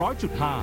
100.5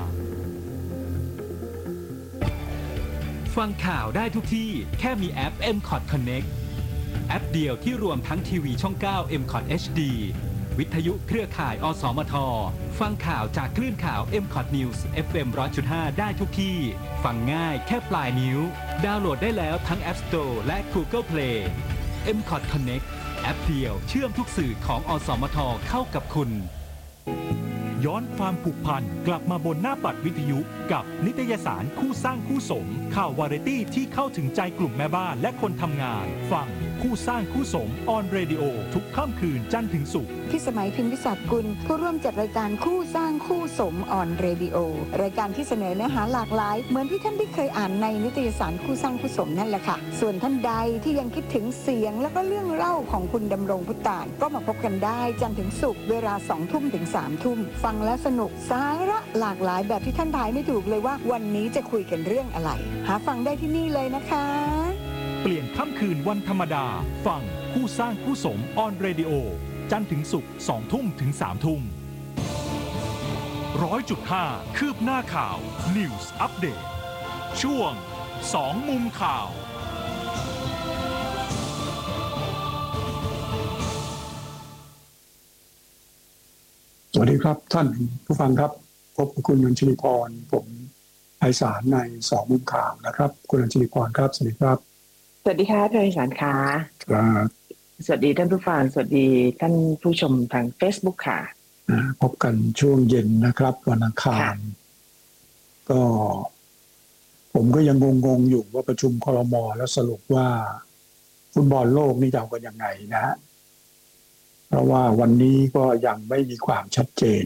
ฟังข่าวได้ทุกที่แค่มีแอป MCOT Connect แอปเดียวที่รวมทั้งทีวีช่อง 9 MCOT HD วิทยุเครือข่ายอสมทฟังข่าวจากคลื่นข่าว MCOT News FM 100.5 ได้ทุกที่ฟังง่ายแค่ปลายนิ้วดาวน์โหลดได้แล้วทั้ง App Store และ Google Play MCOT Connect แอปเดียวเชื่อมทุกสื่อของอสมทเข้ากับคุณย้อนความผูกพันกลับมาบนหน้าปัดวิทยุกับนิตยสารคู่สร้างคู่สมข่าววาไรตี้ที่เข้าถึงใจกลุ่มแม่บ้านและคนทำงานฟังคู่สร้างคู่สมออนเรดิโอทุกค่ำคืนจันทร์ถึงศุกร์ที่สมัยพิมพิศักดิ์กุลผู้ร่วมจัดรายการคู่สร้างคู่สมออนเรดิโอรายการที่เสนอเนื้อหาหลากหลายเหมือนที่ท่านได้เคยอ่านในนิตยสารคู่สร้างคู่สมนั่นแหละค่ะส่วนท่านใดที่ยังคิดถึงเสียงแล้วก็เรื่องเล่าของคุณดำรงพุตานก็มาพบกันได้จันทร์ถึงศุกร์เวลา 20:00 น. ถึง 3:00 น. ฟังและสนุกสาระหลากหลายแบบที่ท่านทายไม่ถูกเลยว่าวันนี้จะคุยกันเรื่องอะไรหาฟังได้ที่นี่เลยนะคะเปลี่ยนค่ำคืนวันธรรมดาฟังคู่สร้างคู่สมออนเรดิโอจันทร์ถึงศุกร์ 20:00 น. ถึง 3:00 น. 100.5 คืบหน้าข่าว News Update ช่วง2มุมข่าวสวัสดีครับท่านผู้ฟังครับพบกับคุณอัญชลีพรผมไพศาลใน2มุมข่าวนะครับคุณอัญชลีพรครับสวัสดีครับสวัสดีค่ะไพศาลค่ะครับสวัสดีท่านผู้ฟังสวัสดีท่านผู้ชมทาง Facebook ค่ะพบกันช่วงเย็นนะครับวันอังคารก็ผมก็ยังงงอยู่ว่าประชุมครม.แล้วสรุปว่าฟุตบอลโลกนี่จะเอากันยังไงนะฮะเพราะว่าวันนี้ก็ยังไม่มีความชัดเจน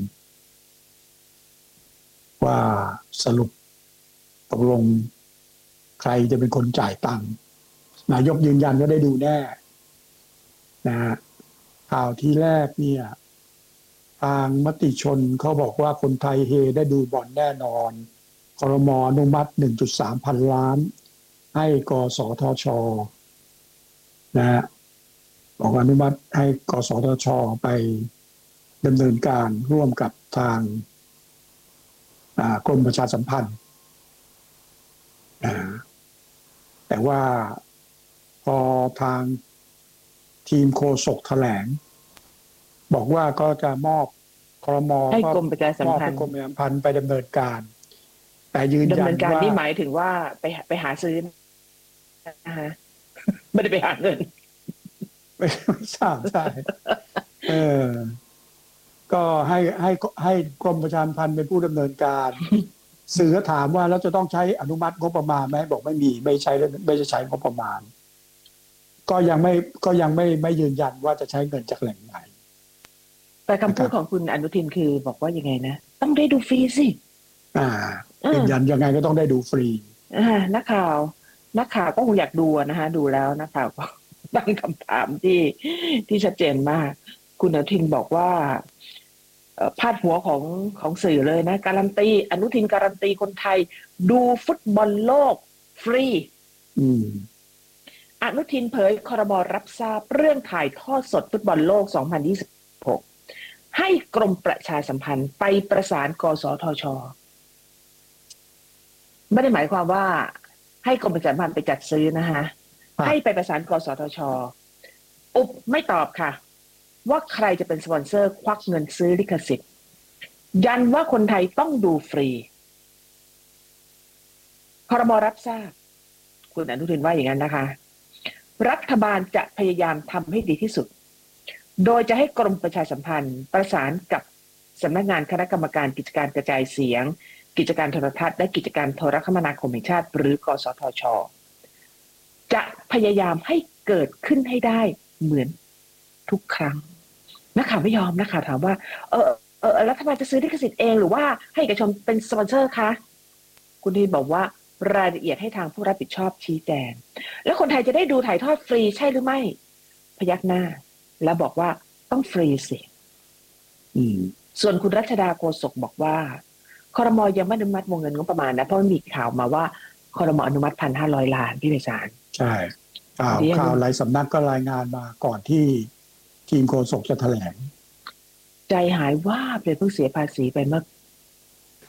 ว่าสรุปตกลงใครจะเป็นคนจ่ายตังค์นายกยืนยันว่าได้ดูแน่นะฮะข่าวที่แรกเนี่ยทางมติชนเขาบอกว่าคนไทยเฮได้ดูบอลแน่นอนครม.อนุมัติ 1.3 พันล้านให้กสทช.นะฮะบอกอนุมัติให้กสทช.ไปดำเนินการร่วมกับทางกรมประชาสัมพันธ์แต่ว่าพอทางทีมโฆษกแถลงบอกว่าก็จะมอบครม. ให้กรมประชาสัมพันธ์ไปดำเนินการแต่ยืนยันว่าดำเนินการนี่หมายถึงว่าไปหาซื้อนะฮะไม่ได้ไปหาเงินไม่ทราบใช่ก็ให้กรมประชาสัมพันธ์เป็นผู้ดำเนินการสื่อถามว่าแล้วจะต้องใช้อนุมัติงบประมาณไหมบอกไม่มีไม่ใช้งบประมาณก็ยังไม่ยืนยันว่าจะใช้เงินจากแหล่งไหนแต่คำพูดของคุณอนุทินคือบอกว่ายังไงนะต้องได้ดูฟรีสิยืนยันยังไงก็ต้องได้ดูฟรีนักข่าวก็คงอยากดูนะฮะดูแล้วนักข่าวก็ตั้งคำถามที่ชัดเจนมากคุณอนุทินบอกว่าพาดหัวของสื่อเลยนะการันตีอนุทินการันตีคนไทยดูฟุตบอลโลกฟรีอนุทินเผยครม.รับทราบเรื่องถ่ายทอดสดฟุตบอลโลก 2026 ให้กรมประชาสัมพันธ์ไปประสานกสทช.ไม่ได้หมายความว่าให้กรมประชาสัมพันธ์ไปจัดซื้อนะคะให้ไปประสานกสทช.ไม่ตอบค่ะว่าใครจะเป็นสปอนเซอร์ควักเงินซื้อลิขสิทธิ์ยันว่าคนไทยต้องดูฟรีครม.รับทราบคุณอนุทินว่าอย่างนั้นนะคะรัฐบาลจะพยายามทำให้ดีที่สุดโดยจะให้กรมประชาสัมพันธ์ประสานกับสำนักงานคณะกรรมการกิจการกระจายเสียงกิจการโทรทัศน์และกิจการโทรคมนาคมแห่งชาติหรือกสทช.จะพยายามให้เกิดขึ้นให้ได้เหมือนทุกครั้งนักข่าวไม่ยอมนักข่าวถามว่ารัฐบาลจะซื้อลิขสิทธิ์เองหรือว่าให้เอกชนเป็นสปอนเซอร์คะคุณทีบอกว่ารายละเอียดให้ทางผู้รับผิดชอบชี้แจงแล้วคนไทยจะได้ดูถ่ายทอดฟรีใช่หรือไม่พยักหน้าแล้วบอกว่าต้องฟรีสิส่วนคุณรัชดาโฆษกบอกว่าครม.ยังไม่อนุมัติวงเงินงบประมาณนะเพราะมีข่าวมาว่าครม.อนุมัติ 1,500 ล้านพี่ไพศาลใช่ข่าวหลายสำนักก็รายงานมาก่อนที่ทีมโฆษกจะแถลงใจหายวาบเลยเพิ่งเสียภาษีไปเมื่อ